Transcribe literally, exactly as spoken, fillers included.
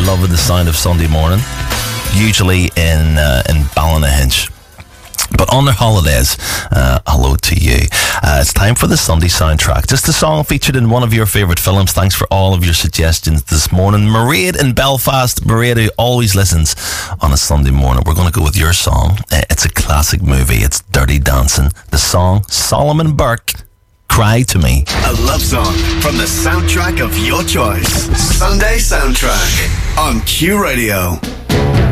love with the sound of Sunday morning, usually in uh, in Ballynahinch. But on their holidays, uh, hello to you. Uh, it's time for the Sunday soundtrack. Just a song featured in one of your favourite films. Thanks for all of your suggestions this morning. Mairead in Belfast. Mairead, who always listens on a Sunday morning. We're going to go with your song. Uh, it's a classic movie. It's Dirty Dancing. The song, Solomon Burke, Cry to Me. A love song from the soundtrack of your choice. Sunday Soundtrack on Q Radio.